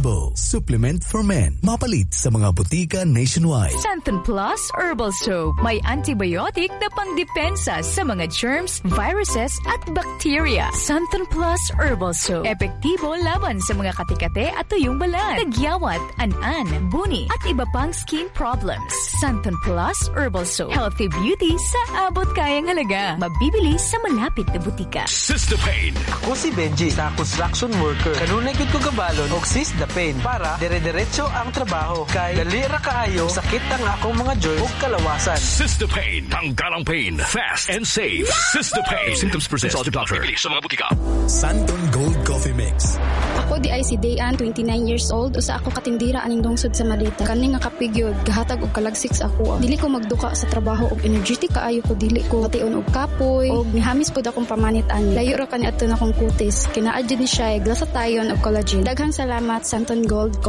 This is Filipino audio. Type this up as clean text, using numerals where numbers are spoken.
Herbal Supplement for Men. Mapalit sa mga butika nationwide. Santon Plus Herbal Soap. May antibiotic na pangdepensa sa mga germs, viruses at bacteria. Santon Plus Herbal Soap. Epektibo laban sa mga katikate at tuyong balat, tagyawat, an-an, buni at iba pang skin problems. Santon Plus Herbal Soap. Healthy beauty sa abot kayang halaga. Mabibili sa malapit na butika. Sistapain. Ako si Benji, sa construction worker. Kanunay gud ko gabalon og Sistapain para dire-diretso ang trabaho. Kay dali ra kaayo sakit ang akong mga joint ug kalawasan. Sistapain. Tanggalang pain. Fast and safe. Sistapain. Symptoms persist. Consult your doctor. Bibili sa mga butika. Santon Gold Coffee Mix. Ako di ay si Dayan, 29 years old. Usa ako katindira aning lungsod sa Malita. Kani nga kapigyod, gahatag og kalagsik sa ako. Dili ko magduka sa trabaho og energetic kaayo ko, dili ko mation og kapoy og mihamis pud akong pamanit ani. Layo ra kani adto na akong kutis. Kinaadjud ni siya glasatayon og collagen. Daghang salamat Santon Gold